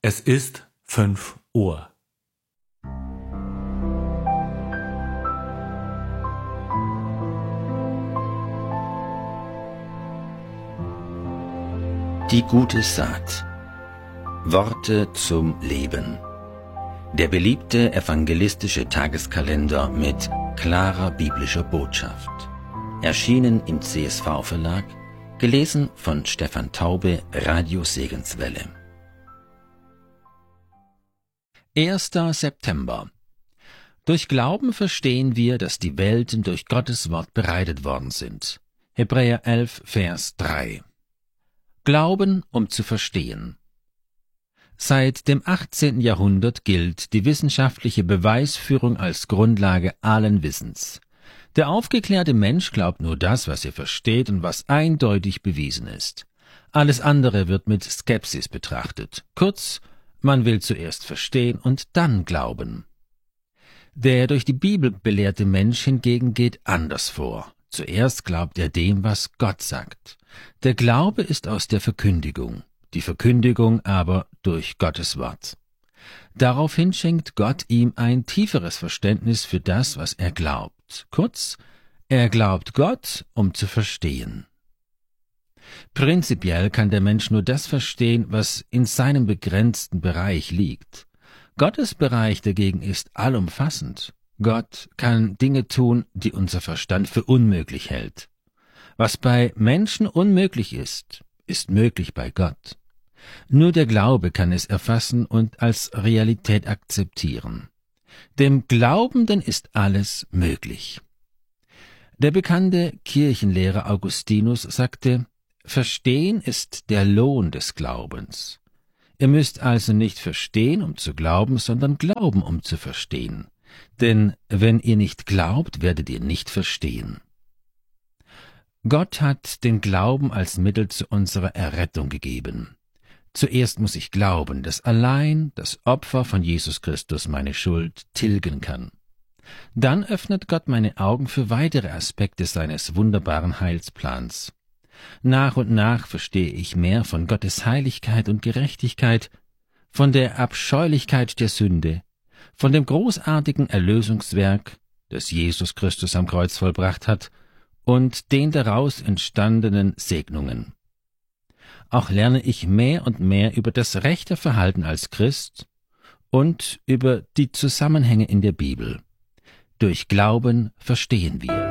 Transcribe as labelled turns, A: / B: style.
A: Es ist 5 Uhr.
B: Die gute Saat. Worte zum Leben. Der beliebte evangelistische Tageskalender mit klarer biblischer Botschaft. Erschienen im CSV-Verlag, gelesen von Stefan Taube, Radio Segenswelle. 1. September. Durch Glauben verstehen wir, dass die Welten durch Gottes Wort bereitet worden sind. Hebräer 11, Vers 3. Glauben, um zu verstehen. Seit dem 18. Jahrhundert gilt die wissenschaftliche Beweisführung als Grundlage allen Wissens. Der aufgeklärte Mensch glaubt nur das, was er versteht und was eindeutig bewiesen ist. Alles andere wird mit Skepsis betrachtet. Kurz, man will zuerst verstehen und dann glauben. Der durch die Bibel belehrte Mensch hingegen geht anders vor. Zuerst glaubt er dem, was Gott sagt. Der Glaube ist aus der Verkündigung, die Verkündigung aber durch Gottes Wort. Daraufhin schenkt Gott ihm ein tieferes Verständnis für das, was er glaubt. Kurz, er glaubt Gott, um zu verstehen. Prinzipiell kann der Mensch nur das verstehen, was in seinem begrenzten Bereich liegt. Gottes Bereich dagegen ist allumfassend. Gott kann Dinge tun, die unser Verstand für unmöglich hält. Was bei Menschen unmöglich ist, ist möglich bei Gott. Nur der Glaube kann es erfassen und als Realität akzeptieren. Dem Glaubenden ist alles möglich. Der bekannte Kirchenlehrer Augustinus sagte, Verstehen ist der Lohn des Glaubens. Ihr müsst also nicht verstehen, um zu glauben, sondern glauben, um zu verstehen. Denn wenn ihr nicht glaubt, werdet ihr nicht verstehen. Gott hat den Glauben als Mittel zu unserer Errettung gegeben. Zuerst muss ich glauben, dass allein das Opfer von Jesus Christus meine Schuld tilgen kann. Dann öffnet Gott meine Augen für weitere Aspekte seines wunderbaren Heilsplans. Nach und nach verstehe ich mehr von Gottes Heiligkeit und Gerechtigkeit, von der Abscheulichkeit der Sünde, von dem großartigen Erlösungswerk, das Jesus Christus am Kreuz vollbracht hat, und den daraus entstandenen Segnungen. Auch lerne ich mehr und mehr über das rechte Verhalten als Christ und über die Zusammenhänge in der Bibel. Durch Glauben verstehen wir.